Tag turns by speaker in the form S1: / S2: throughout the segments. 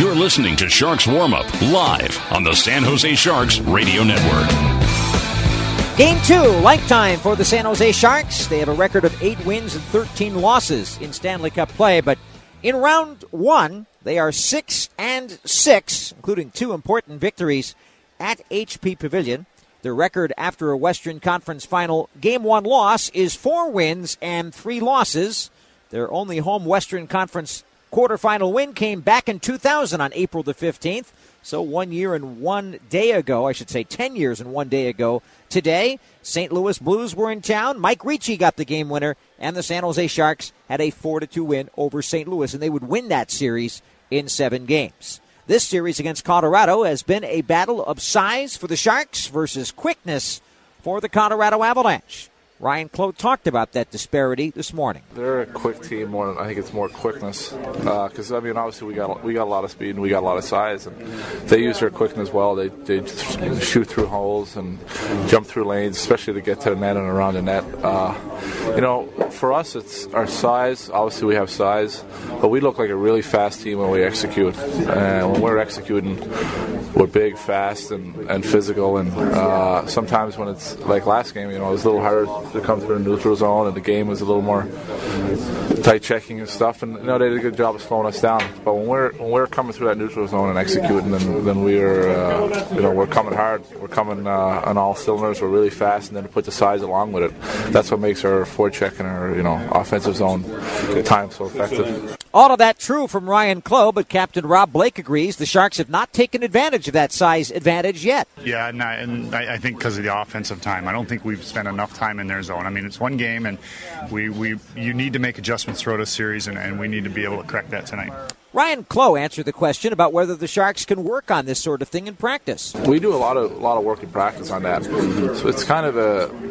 S1: You're listening to Sharks Warm-Up live on the San Jose Sharks Radio Network.
S2: Game 2, lifetime for the San Jose Sharks. They have a record of 8 wins and 13 losses in Stanley Cup play, but in round 1, they are 6-6, including 2 important victories at HP Pavilion. Their record after a Western Conference Final Game 1 loss is 4 wins and 3 losses. Their only home Western Conference quarterfinal win came back in 2000 on April the 15th. So 1 year and 1 day ago, I should say 10 years and 1 day ago today, St. Louis Blues were in town. Mike Ricci got the game winner, and the San Jose Sharks had a 4-2 win over St. Louis, and they would win that series in 7 games. This series against Colorado has been a battle of size for the Sharks versus quickness for the Colorado Avalanche. Ryan Clough talked about that disparity this morning.
S3: They're a quick team more than I think it's more quickness. Because obviously we got a lot of speed and we got a lot of size, and they use their quickness well. They shoot through holes and jump through lanes, especially to get to the net and around the net. For us, it's our size. Obviously, we have size, but we look like a really fast team when we execute. And when we're executing, we're big, fast, and physical. And sometimes when it's like last game, it was a little harder to come through the neutral zone, and the game was a little more tight checking and stuff. And they did a good job of slowing us down. But when we're coming through that neutral zone and executing, then we're coming hard. We're coming on all cylinders. We're really fast, and then to put the size along with it, that's what makes our forecheck and our offensive zone time so effective.
S2: All of that true from Ryan Clough, but Captain Rob Blake agrees the Sharks have not taken advantage of that size advantage yet.
S4: Yeah, and I think because of the offensive time. I don't think we've spent enough time in their zone. I mean, it's one game, and you need to make adjustments throughout a series, and we need to be able to correct that tonight.
S2: Ryan Clough answered the question about whether the Sharks can work on this sort of thing in practice.
S3: We do a lot of work in practice on that. So it's kind of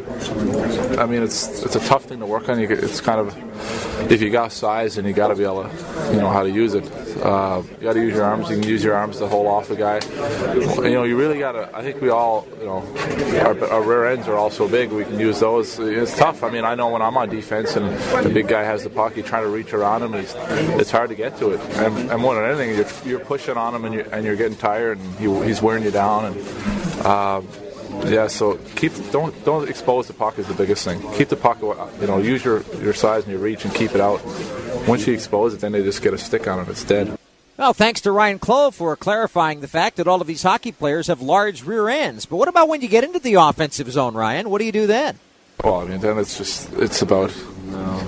S3: it's a tough thing to work on. It's kind of, if you got size, and you got to be able to, how to use it. You got to use your arms. You can use your arms to hold off a guy. You really got to. I think we all, our rear ends are all so big. We can use those. It's tough. I know when I'm on defense and the big guy has the puck, you're trying to reach around him. It's hard to get to it. And more than anything, you're pushing on him, and you're getting tired, and he's wearing you down. And so don't expose the puck is the biggest thing. Keep the puck, use your size and your reach and keep it out. Once you expose it, then they just get a stick on it. It's dead.
S2: Well, thanks to Ryan Clough for clarifying the fact that all of these hockey players have large rear ends. But what about when you get into the offensive zone, Ryan? What do you do then?
S3: Well, then it's about